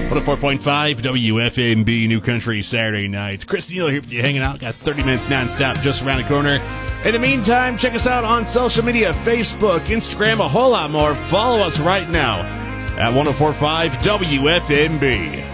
104.5 WFMB New Country Saturday night. Chris Neal here with you, hanging out. Got 30 minutes nonstop just around the corner. In the meantime, check us out on social media, Facebook, Instagram, a whole lot more. Follow us right now at 104.5 WFMB.